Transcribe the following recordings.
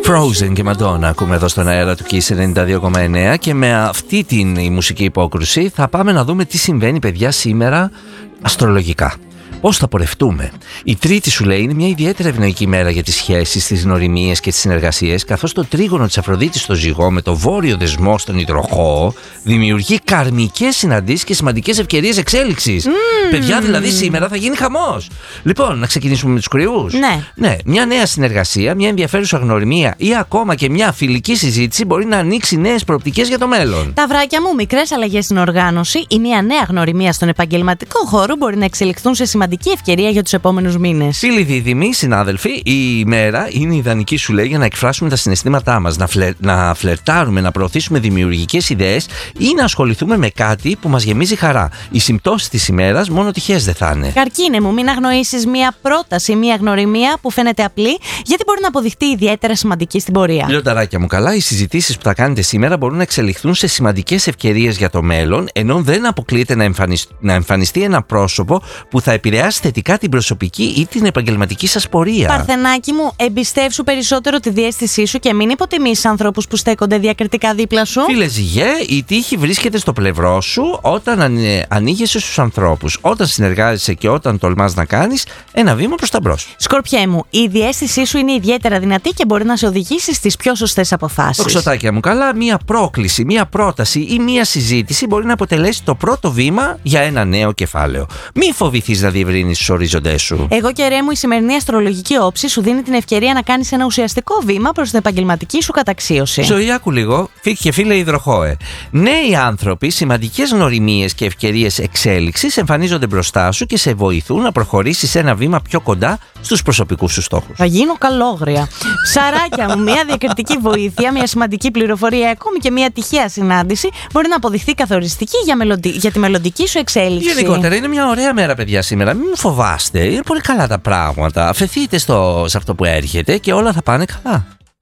Frozen και Madonna ακούμε εδώ στον αέρα του Kiss 92,9 και με αυτή την η μουσική υπόκρουση θα πάμε να δούμε τι συμβαίνει, παιδιά, σήμερα αστρολογικά. Πώς θα πορευτούμε. Η Τρίτη, σου λέει, είναι μια ιδιαίτερα ευνοϊκή μέρα για τις σχέσεις, τις γνωριμίες και τις συνεργασίες, καθώς το τρίγωνο της Αφροδίτης στο Ζυγό με το βόρειο δεσμό στον Υδροχόο δημιουργεί καρμικές συναντήσεις και σημαντικές ευκαιρίες εξέλιξης. Παιδιά, δηλαδή σήμερα θα γίνει χαμός. Λοιπόν, να ξεκινήσουμε με τους Κρυούς. Ναι, μια νέα συνεργασία, μια ενδιαφέρουσα γνωριμία ή ακόμα και μια φιλική συζήτηση μπορεί να ανοίξει νέες προοπτικές για το μέλλον. Ταυράκια μου, μικρές αλλαγές στην οργάνωση ή μια νέα γνωριμία στον επαγγελματικό χώρο μπορεί να εξελιχθούν σε σημαντική ευκαιρία για τους επόμενους μήνες. Φίλοι δίδυμοι, συνάδελφοι, η ημέρα είναι ιδανική, σου λέει, για να εκφράσουμε τα συναισθήματά μας, να φλερτάρουμε, να προωθήσουμε δημιουργικές ιδέες ή να ασχοληθούμε με κάτι που μας γεμίζει χαρά. Οι συμπτώσεις της ημέρας μόνο τυχαίες δεν θα είναι. Καρκίνε μου, μην αγνοήσεις μια πρόταση, μια γνωριμία που φαίνεται απλή, γιατί μπορεί να αποδειχτεί ιδιαίτερα σημαντική στην πορεία. Λιονταράκια μου, καλά, οι συζητήσεις που θα κάνετε σήμερα μπορούν να εξελιχθούν σε σημαντικές ευκαιρίες για το μέλλον, ενώ δεν αποκλείεται να εμφανιστεί ένα πρόσωπο που θα επηρεάσει θετικά την προσωπική ή την επαγγελματική σας πορεία. Παρθενάκι μου, εμπιστεύσου περισσότερο τη διαίσθησή σου και μην υποτιμήσεις ανθρώπους που στέκονται διακριτικά δίπλα σου. Φίλε Ζυγέ, η τύχη βρίσκεται στο πλευρό σου όταν ανοίγεσαι στους ανθρώπους, όταν συνεργάζεσαι και όταν τολμάς να κάνεις ένα βήμα προς τα μπρος. Σκορπιέ μου, η διαίσθησή σου είναι ιδιαίτερα δυνατή και μπορεί να σε οδηγήσει στις πιο σωστές αποφάσεις. Τοξοτάκια μου, καλά, μία πρόκληση, μία πρόταση ή μία συζήτηση μπορεί να αποτελέσει το πρώτο βήμα για ένα νέο κεφάλαιο. Μην φοβηθείς να διευρύνεις τους οριζοντές σου. Εγώ και ρε μου, η σημερινή αστρολογική όψη σου δίνει την ευκαιρία να κάνεις ένα ουσιαστικό βήμα προς την επαγγελματική σου καταξίωση. Ζωή, άκου λίγο, και φίλε Υδροχόε. Νέοι άνθρωποι, σημαντικές γνωριμίες και ευκαιρίες εξέλιξης εμφανίζονται μπροστά σου και σε βοηθούν να προχωρήσεις ένα βήμα πιο κοντά στους προσωπικούς σου στόχους. Θα γίνω καλόγρια. Ψαράκια μου, μια διακριτική βοήθεια, μια σημαντική πληροφορία, ακόμη και μια τυχαία συνάντηση μπορεί να αποδειχθεί καθοριστική για τη μελλοντική σου εξέλιξη. Γενικότερα, είναι μια ωραία μέρα, παιδιά, σήμερα. Μην φοβάστε, είναι πολύ καλά τα πράγματα. Αφεθείτε σε αυτό που έρχεται και όλα θα πάνε καλά.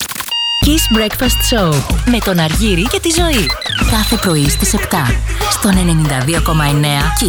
Kiss Breakfast Show με τον Αργύρη και τη Ζωή. Κάθε πρωί στις 7 στον 92,9 Kiss.